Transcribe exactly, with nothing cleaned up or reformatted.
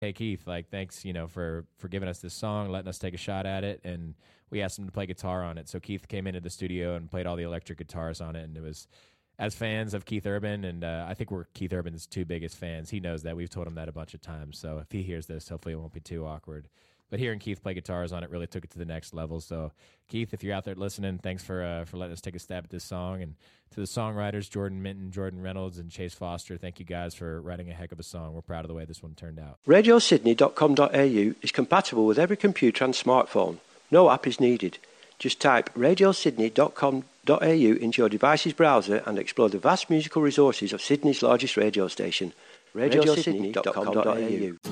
hey, Keith, like, thanks, you know, for, for giving us this song, letting us take a shot at it. And we asked him to play guitar on it. So Keith came into the studio and played all the electric guitars on it. And it was, as fans of Keith Urban, and uh, I think we're Keith Urban's two biggest fans. He knows that. We've told him that a bunch of times. So if he hears this, hopefully it won't be too awkward. But hearing Keith play guitars on it really took it to the next level. So, Keith, if you're out there listening, thanks for uh, for letting us take a stab at this song. And to the songwriters, Jordan Minton, Jordan Reynolds, and Chase Foster, thank you guys for writing a heck of a song. We're proud of the way this one turned out. radio sydney dot com dot a u is compatible with every computer and smartphone. No app is needed. Just type radio sydney dot com dot a u into your device's browser and explore the vast musical resources of Sydney's largest radio station, radio sydney dot com dot a u.